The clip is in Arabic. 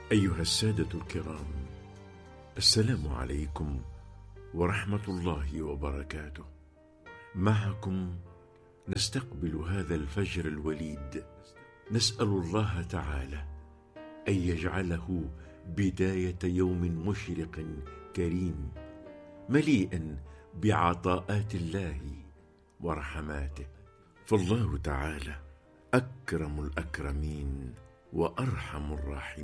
أيها السادة الكرام، السلام عليكم ورحمة الله وبركاته. معكم نستقبل هذا الفجر الوليد، نسأل الله تعالى أن يجعله بداية يوم مشرق كريم مليئا بعطاءات الله ورحماته، فالله تعالى أكرم الأكرمين وأرحم الراحمين.